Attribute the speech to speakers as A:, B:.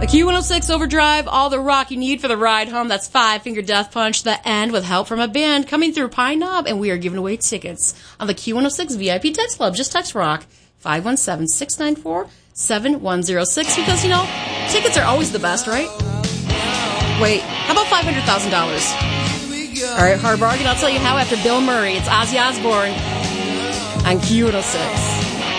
A: The Q106 Overdrive, all the rock you need for the ride home. That's Five Finger Death Punch, The End, with help from a band coming through Pine Knob, and we are giving away tickets on the Q106 VIP Text Club. Just text ROCK 517-694-7106 because, tickets are always the best, right? Wait, how about $500,000? All right, hard bargain. I'll tell you how after Bill Murray. It's Ozzy Osbourne on Q106.